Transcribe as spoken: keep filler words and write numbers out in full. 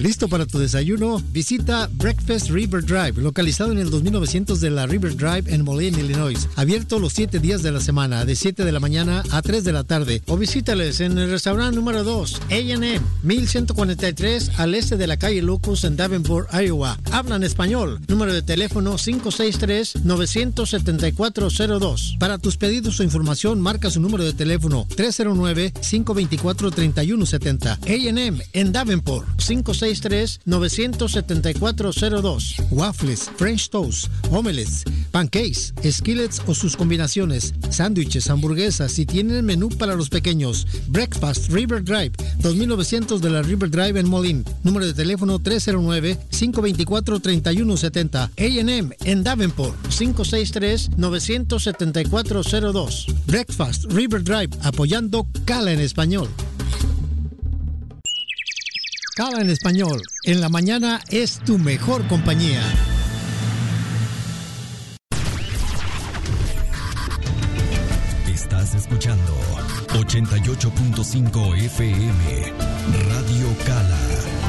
¿Listo para tu desayuno? Visita Breakfast River Drive, localizado en el dos mil novecientos de la River Drive en Moline, Illinois. Abierto los siete días de la semana, de siete de la mañana a tres de la tarde. O visítales en el restaurante número dos, A and M, mil ciento cuarenta y tres al este de la calle Lucas en Davenport, Iowa. Hablan español. Número de teléfono cinco seis tres, nueve siete cuatro, cero dos. Para tus pedidos o información, marca su número de teléfono tres cero nueve, cinco dos cuatro, tres uno siete cero. A and M en Davenport, cinco seis tres, nueve siete cuatro, cero dos. Waffles, French toast, omelets, pancakes, skillets o sus combinaciones, sándwiches, hamburguesas y tienen el menú para los pequeños. Breakfast River Drive, dos mil novecientos de la River Drive en Moline. Número de teléfono tres cero nueve, cinco dos cuatro, tres uno siete cero. A and M en Davenport, cinco seis tres, nueve siete cuatro, cero dos. Breakfast River Drive, apoyando Cala en Español. Cala en Español, en la mañana es tu mejor compañía. Estás escuchando ochenta y ocho punto cinco F M, Radio Cala.